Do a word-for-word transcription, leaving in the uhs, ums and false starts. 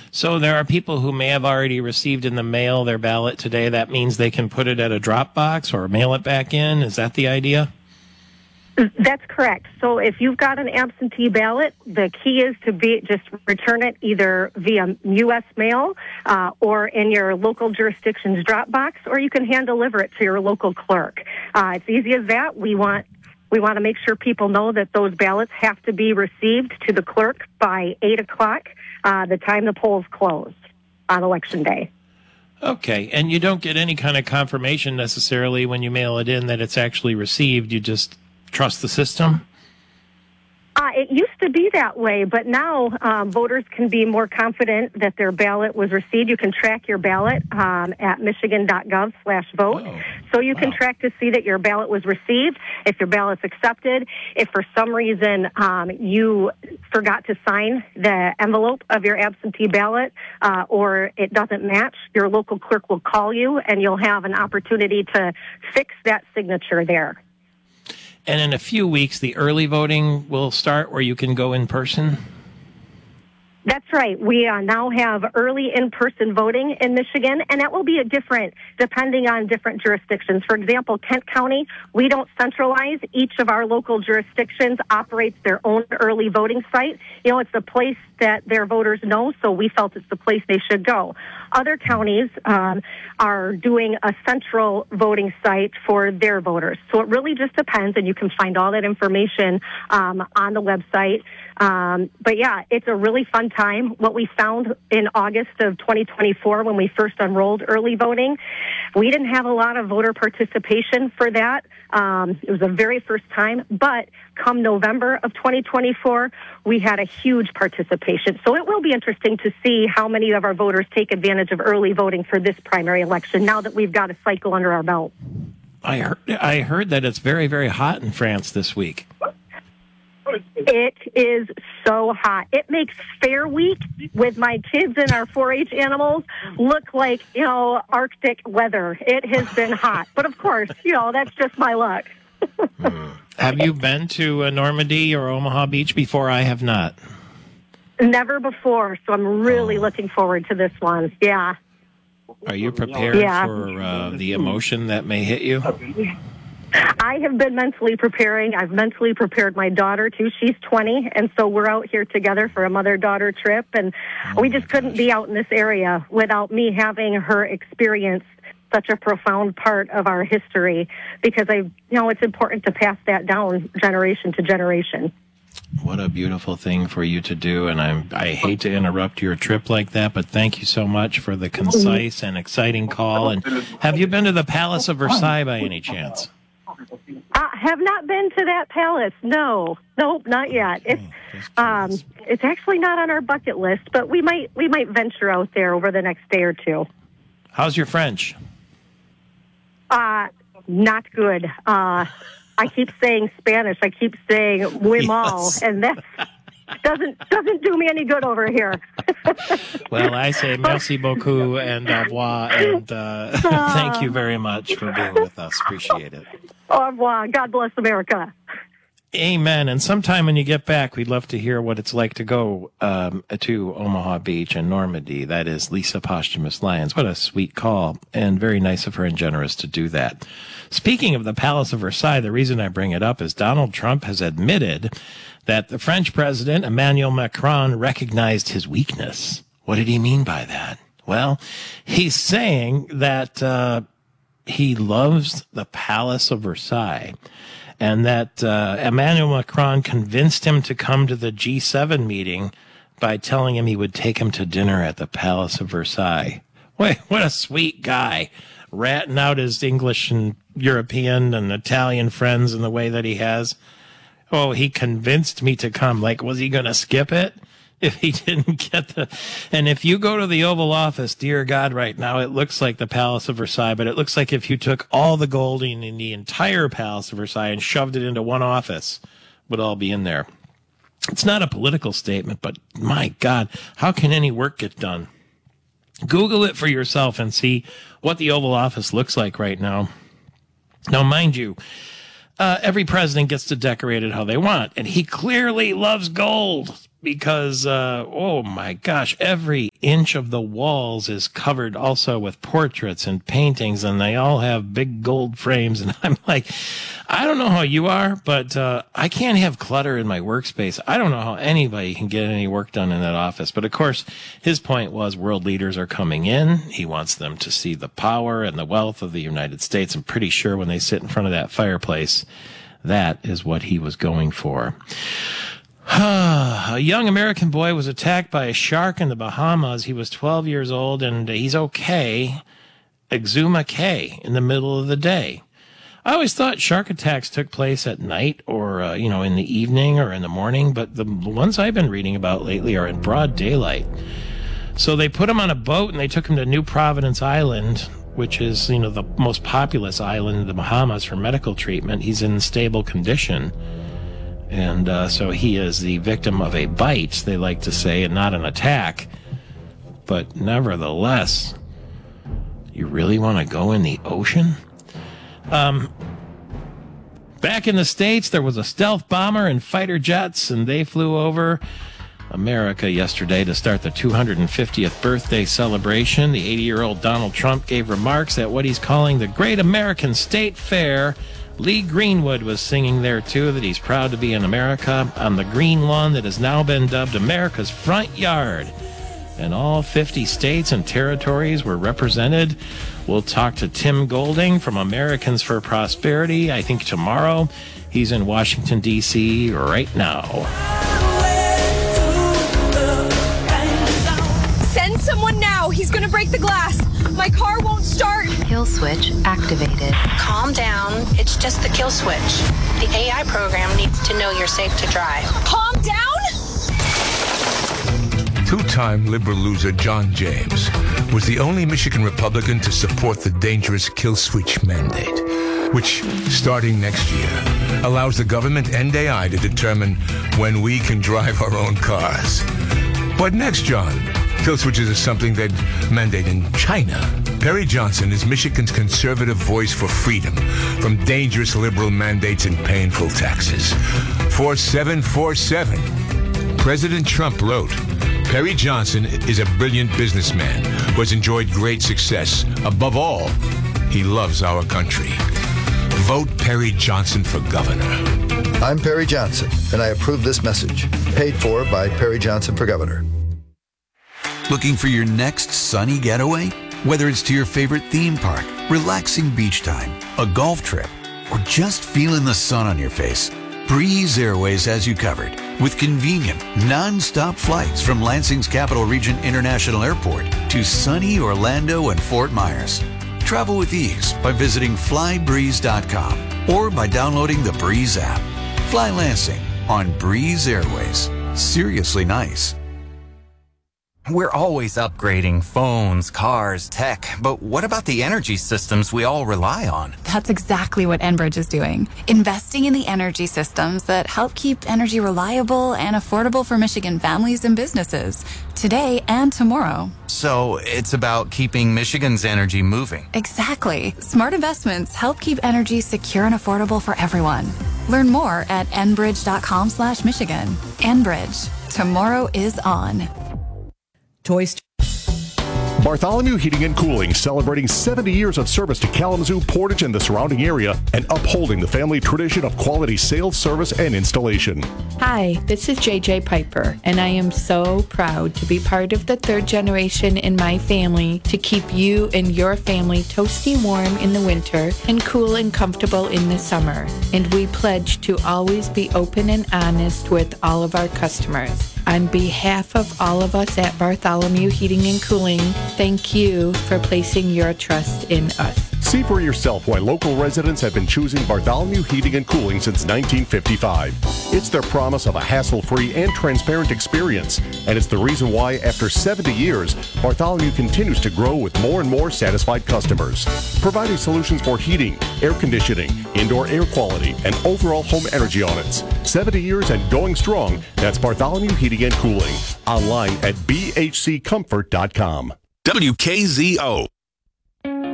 So there are people who may have already received in the mail their ballot today. That means they can put it at a drop box or mail it back in. Is that the idea? That's correct. So if you've got an absentee ballot, the key is to be just return it either via U S mail uh, or in your local jurisdiction's drop box, or you can hand deliver it to your local clerk. Uh, it's easy as that. We want we want to make sure people know that those ballots have to be received to the clerk by eight o'clock, uh, the time the polls close on Election Day. Okay, and you don't get any kind of confirmation necessarily when you mail it in that it's actually received. You just trust the system? Uh, it used to be that way, but now um, voters can be more confident that their ballot was received. You can track your ballot um, at michigan.gov slash vote. Oh, so you can wow. track to see that your ballot was received, if your ballot's accepted. If for some reason um, you forgot to sign the envelope of your absentee ballot uh, or it doesn't match, your local clerk will call you and you'll have an opportunity to fix that signature there. And in a few weeks, the early voting will start where you can go in person? That's right. We uh, now have early in-person voting in Michigan, and that will be a different depending on different jurisdictions. For example, Kent County, we don't centralize. Each of our local jurisdictions operates their own early voting site. You know, it's the place that their voters know, so we felt it's the place they should go. Other counties um, are doing a central voting site for their voters. So it really just depends, and you can find all that information um, on the website. Um, but yeah, it's a really fun time. What we found in August of twenty twenty-four when we first enrolled early voting, we didn't have a lot of voter participation for that. Um, it was the very first time, but come November of twenty twenty-four, we had a huge participation. So it will be interesting to see how many of our voters take advantage of early voting for this primary election now that we've got a cycle under our belt. I heard, I heard that it's very, very hot in France this week. It is so hot. It makes Fair Week with my kids and our four H animals look like, you know, Arctic weather. It has been hot. But of course, you know, that's just my luck. hmm. Have you been to uh, Normandy or Omaha Beach before? I have not. Never before, so I'm really oh. looking forward to this one. Yeah. Are you prepared yeah. for uh, the emotion that may hit you? I have been mentally preparing. I've mentally prepared my daughter, too. She's twenty, and so we're out here together for a mother-daughter trip, and oh we just couldn't be out in this area without me having her experience such a profound part of our history, because I, you know, it's important to pass that down generation to generation. What a beautiful thing for you to do, and I'm, I hate to interrupt your trip like that, but thank you so much for the concise and exciting call. And have you been to the Palace of Versailles by any chance? I have not been to that palace. No, nope, not yet. It's oh, um, it's actually not on our bucket list, but we might we might venture out there over the next day or two. How's your French? Uh, not good. Uh, I keep saying Spanish. I keep saying "muy mal," yes. and that doesn't doesn't do me any good over here. Well, I say merci beaucoup and au revoir, and uh, uh, thank you very much for being with us. Appreciate it. Au revoir. God bless America. Amen. And sometime when you get back, we'd love to hear what it's like to go um, to Omaha Beach and Normandy. That is Lisa Posthumous Lyons. What a sweet call, and very nice of her and generous to do that. Speaking of the Palace of Versailles, the reason I bring it up is Donald Trump has admitted that the French president, Emmanuel Macron, recognized his weakness. What did he mean by that? Well, he's saying that uh, he loves the Palace of Versailles, and that uh, Emmanuel Macron convinced him to come to the G seven meeting by telling him he would take him to dinner at the Palace of Versailles. Wait, what a sweet guy, ratting out his English and European and Italian friends in the way that he has. Oh, he convinced me to come. Like, was he going to skip it if he didn't get the... And if you go to the Oval Office, dear God, right now, it looks like the Palace of Versailles, but it looks like if you took all the gold in, in the entire Palace of Versailles and shoved it into one office, would all be in there. It's not a political statement, but my God, how can any work get done? Google it for yourself and see what the Oval Office looks like right now. Now, mind you, Uh, every president gets to decorate it how they want, and he clearly loves gold. because, uh, oh my gosh, every inch of the walls is covered also with portraits and paintings, and they all have big gold frames. And I'm like, I don't know how you are, but uh, I can't have clutter in my workspace. I don't know how anybody can get any work done in that office. But of course, his point was world leaders are coming in. He wants them to see the power and the wealth of the United States. I'm pretty sure when they sit in front of that fireplace, that is what he was going for. A young American boy was attacked by a shark in the Bahamas. He was twelve years old, and he's okay. Exuma K in the middle of the day. I always thought shark attacks took place at night or, uh, you know, in the evening or in the morning, but the ones I've been reading about lately are in broad daylight. So they put him on a boat and they took him to New Providence Island, which is, you know, the most populous island in the Bahamas, for medical treatment. He's in stable condition. And uh, so he is the victim of a bite, they like to say, and not an attack. But nevertheless, you really want to go in the ocean? Um, back in the States, there was a stealth bomber and fighter jets, and they flew over America yesterday to start the two hundred fiftieth birthday celebration. The eighty-year-old Donald Trump gave remarks at what he's calling the Great American State Fair. Lee Greenwood was singing there, too, that he's proud to be in America on the green lawn that has now been dubbed America's front yard. And all fifty states and territories were represented. We'll talk to Tim Golding from Americans for Prosperity, I think tomorrow. He's in Washington, D C right now. Send someone now. He's going to break the glass. My car won't start. Kill switch activated. Calm down. It's just the kill switch. The A I program needs to know you're safe to drive. Calm down? Two-time liberal loser John James was the only Michigan Republican to support the dangerous kill switch mandate, which, starting next year, allows the government and A I to determine when we can drive our own cars. What next, John? Kill switches is something they'd mandate in China. Perry Johnson is Michigan's conservative voice for freedom from dangerous liberal mandates and painful taxes. four seven four seven. President Trump wrote, Perry Johnson is a brilliant businessman who has enjoyed great success. Above all, he loves our country. Vote Perry Johnson for governor. I'm Perry Johnson, and I approve this message. Paid for by Perry Johnson for governor. Looking for your next sunny getaway? Whether it's to your favorite theme park, relaxing beach time, a golf trip, or just feeling the sun on your face, Breeze Airways has you covered with convenient, non-stop flights from Lansing's Capital Region International Airport to sunny Orlando and Fort Myers. Travel with ease by visiting fly breeze dot com or by downloading the Breeze app. Fly Lansing on Breeze Airways. Seriously nice. We're always upgrading phones, cars, tech, but what about the energy systems we all rely on? That's exactly what Enbridge is doing. Investing in the energy systems that help keep energy reliable and affordable for Michigan families and businesses, today and tomorrow. So it's about keeping Michigan's energy moving. Exactly. Smart investments help keep energy secure and affordable for everyone. Learn more at enbridge.com slash Michigan. Enbridge. Tomorrow is on. Toy Story. Bartholomew Heating and Cooling, celebrating seventy years of service to Kalamazoo, Portage, and the surrounding area, and upholding the family tradition of quality sales, service, and installation. Hi, this is J J Piper, and I am so proud to be part of the third generation in my family to keep you and your family toasty warm in the winter and cool and comfortable in the summer. And we pledge to always be open and honest with all of our customers. On behalf of all of us at Bartholomew Heating and Cooling, thank you for placing your trust in us. See for yourself why local residents have been choosing Bartholomew Heating and Cooling since nineteen fifty-five. It's their promise of a hassle-free and transparent experience, and it's the reason why, after seventy years, Bartholomew continues to grow with more and more satisfied customers. Providing solutions for heating, air conditioning, indoor air quality, and overall home energy audits. seventy years and going strong. That's Bartholomew Heating and Cooling. Online at b h c comfort dot com. W K Z O.